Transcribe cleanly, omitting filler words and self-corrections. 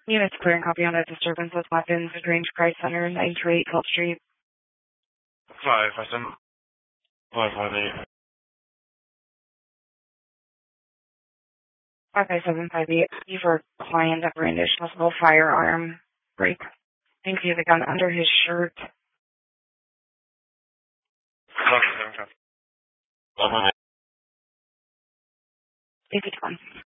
Units clear and copy on a disturbance with weapons, Grange Price Center, 928 12th Street. 557. 558. 55758. You for client that brandished possible firearm break. Think he has a gun under his shirt. Okay. 51.